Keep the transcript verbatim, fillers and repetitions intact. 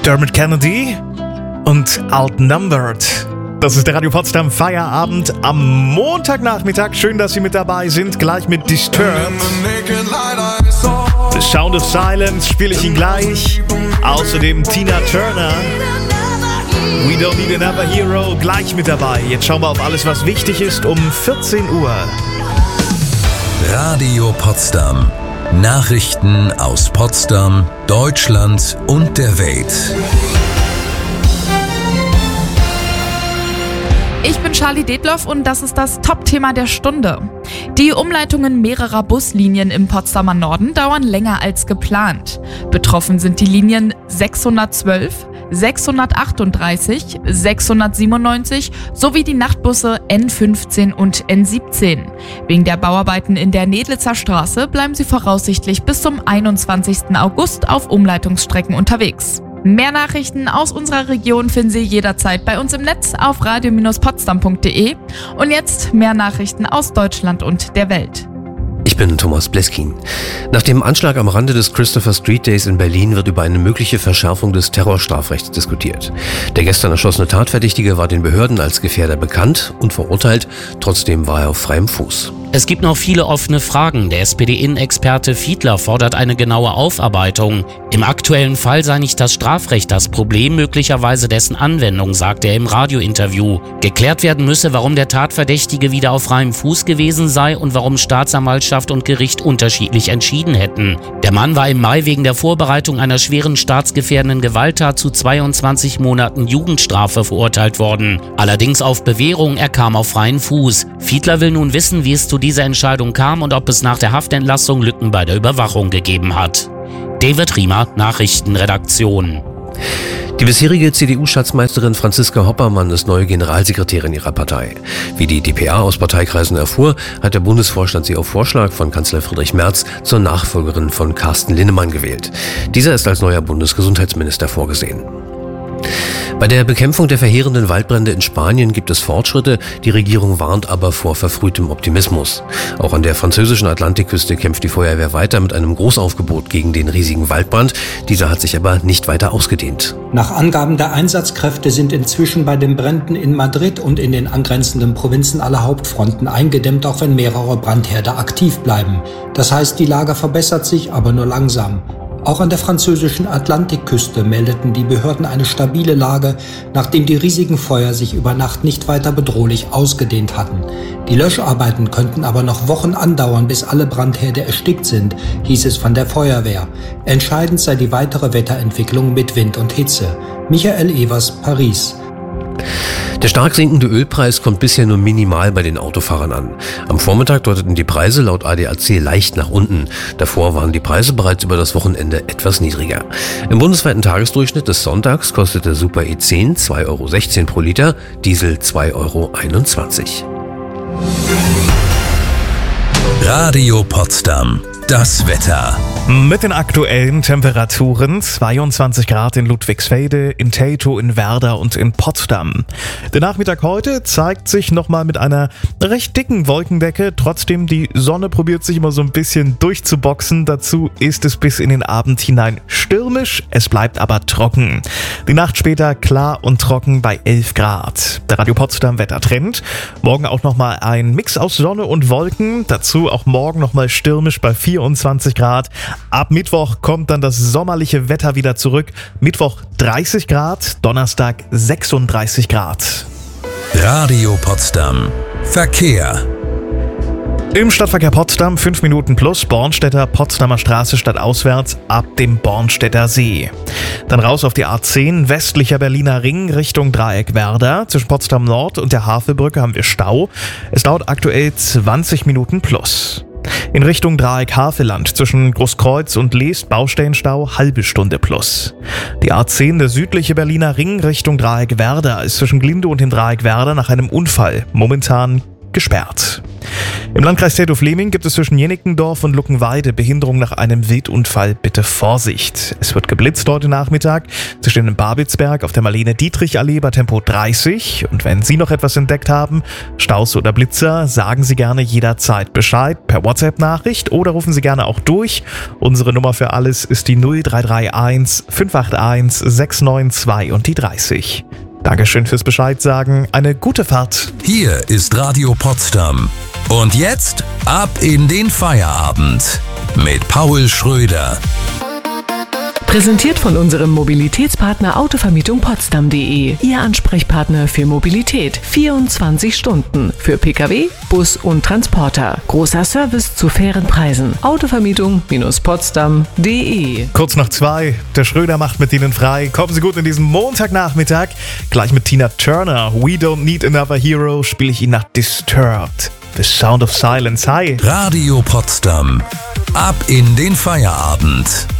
Dermot Kennedy und Outnumbered. Das ist der Radio Potsdam Feierabend am Montagnachmittag. Schön, dass Sie mit dabei sind. Gleich mit Disturbed. The Sound of Silence spiele ich Ihnen gleich. Außerdem Tina Turner. We Don't Need Another Hero gleich mit dabei. Jetzt schauen wir auf alles, was wichtig ist, um vierzehn Uhr. Radio Potsdam. Nachrichten aus Potsdam, Deutschland und der Welt. Ich bin Charlie Detloff und das ist das Top-Thema der Stunde. Die Umleitungen mehrerer Buslinien im Potsdamer Norden dauern länger als geplant. Betroffen sind die Linien sechshundertzwölf, sechshundertachtunddreißig, sechshundertsiebenundneunzig sowie die Nachtbusse N fünfzehn und N siebzehn. Wegen der Bauarbeiten in der Nedlitzer Straße bleiben sie voraussichtlich bis zum einundzwanzigsten August auf Umleitungsstrecken unterwegs. Mehr Nachrichten aus unserer Region finden Sie jederzeit bei uns im Netz auf radio Bindestrich potsdam punkt de. Und jetzt mehr Nachrichten aus Deutschland und der Welt. Ich bin Thomas Bleskin. Nach dem Anschlag am Rande des Christopher Street Days in Berlin wird über eine mögliche Verschärfung des Terrorstrafrechts diskutiert. Der gestern erschossene Tatverdächtige war den Behörden als Gefährder bekannt und verurteilt. Trotzdem war er auf freiem Fuß. Es gibt noch viele offene Fragen. Der S P D-Innenexperte Fiedler fordert eine genaue Aufarbeitung. Im aktuellen Fall sei nicht das Strafrecht das Problem, möglicherweise dessen Anwendung, sagt er im Radiointerview. Geklärt werden müsse, warum der Tatverdächtige wieder auf freiem Fuß gewesen sei und warum Staatsanwaltschaft und Gericht unterschiedlich entschieden hätten. Der Mann war im Mai wegen der Vorbereitung einer schweren staatsgefährdenden Gewalttat zu zweiundzwanzig Monaten Jugendstrafe verurteilt worden. Allerdings auf Bewährung, er kam auf freien Fuß. Fiedler will nun wissen, wie es zu dieser Entscheidung kam und ob es nach der Haftentlassung Lücken bei der Überwachung gegeben hat. David Riemer, Nachrichtenredaktion. Die bisherige C D U-Schatzmeisterin Franziska Hoppermann ist neue Generalsekretärin ihrer Partei. Wie die d p a aus Parteikreisen erfuhr, hat der Bundesvorstand sie auf Vorschlag von Kanzler Friedrich Merz zur Nachfolgerin von Carsten Linnemann gewählt. Dieser ist als neuer Bundesgesundheitsminister vorgesehen. Bei der Bekämpfung der verheerenden Waldbrände in Spanien gibt es Fortschritte, die Regierung warnt aber vor verfrühtem Optimismus. Auch an der französischen Atlantikküste kämpft die Feuerwehr weiter mit einem Großaufgebot gegen den riesigen Waldbrand. Dieser hat sich aber nicht weiter ausgedehnt. Nach Angaben der Einsatzkräfte sind inzwischen bei den Bränden in Madrid und in den angrenzenden Provinzen alle Hauptfronten eingedämmt, auch wenn mehrere Brandherde aktiv bleiben. Das heißt, die Lage verbessert sich, aber nur langsam. Auch an der französischen Atlantikküste meldeten die Behörden eine stabile Lage, nachdem die riesigen Feuer sich über Nacht nicht weiter bedrohlich ausgedehnt hatten. Die Löscharbeiten könnten aber noch Wochen andauern, bis alle Brandherde erstickt sind, hieß es von der Feuerwehr. Entscheidend sei die weitere Wetterentwicklung mit Wind und Hitze. Michael Evers, Paris. Der stark sinkende Ölpreis kommt bisher nur minimal bei den Autofahrern an. Am Vormittag deuteten die Preise laut A D A C leicht nach unten. Davor waren die Preise bereits über das Wochenende etwas niedriger. Im bundesweiten Tagesdurchschnitt des Sonntags kostete Super E zehn zwei Euro sechzehn pro Liter, Diesel zwei Euro einundzwanzig. Radio Potsdam. Das Wetter. Mit den aktuellen Temperaturen zweiundzwanzig Grad in Ludwigsfelde, in Teltow, in Werder und in Potsdam. Der Nachmittag heute zeigt sich nochmal mit einer recht dicken Wolkendecke. Trotzdem, die Sonne probiert sich immer so ein bisschen durchzuboxen. Dazu ist es bis in den Abend hinein stürmisch. Es bleibt aber trocken. Die Nacht später klar und trocken bei elf Grad. Der Radio Potsdam Wettertrend. Morgen auch nochmal ein Mix aus Sonne und Wolken. Dazu auch morgen nochmal stürmisch bei vierundzwanzig Grad. Ab Mittwoch kommt dann das sommerliche Wetter wieder zurück. Mittwoch dreißig Grad, Donnerstag sechsunddreißig Grad. Radio Potsdam. Verkehr. Im Stadtverkehr Potsdam fünf Minuten plus, Bornstedter, Potsdamer Straße stadtauswärts ab dem Bornstedter See. Dann raus auf die A zehn, westlicher Berliner Ring Richtung Dreieck Werder. Zwischen Potsdam Nord und der Havelbrücke haben wir Stau. Es dauert aktuell zwanzig Minuten plus. In Richtung Dreieck-Havelland zwischen Großkreuz und Leest Baustellenstau halbe Stunde plus. Die A zehn, der südliche Berliner Ring Richtung Dreieck Werder, ist zwischen Glinde und dem Dreieck Werder nach einem Unfall momentan gesperrt. Im Landkreis Tätow-Fläming gibt es zwischen Jenickendorf und Luckenweide Behinderung nach einem Wildunfall. Bitte Vorsicht. Es wird geblitzt heute Nachmittag. Sie stehen in Babelsberg auf der Marlene-Dietrich-Allee bei Tempo dreißig. Und wenn Sie noch etwas entdeckt haben, Staus oder Blitzer, sagen Sie gerne jederzeit Bescheid per WhatsApp-Nachricht oder rufen Sie gerne auch durch. Unsere Nummer für alles ist die null drei drei eins fünf acht eins sechs neun zwei und die dreißig. Dankeschön fürs Bescheid sagen. Eine gute Fahrt. Hier ist Radio Potsdam. Und jetzt ab in den Feierabend mit Paul Schröder. Präsentiert von unserem Mobilitätspartner Autovermietung Potsdam punkt de. Ihr Ansprechpartner für Mobilität. vierundzwanzig Stunden. Für Pkw, Bus und Transporter. Großer Service zu fairen Preisen. Autovermietung Potsdam punkt de. Kurz nach zwei. Der Schröder macht mit Ihnen frei. Kommen Sie gut in diesen Montagnachmittag. Gleich mit Tina Turner. We Don't Need Another Hero spiele ich Ihnen nach Disturbed. The Sound of Silence. Hi. Radio Potsdam. Ab in den Feierabend.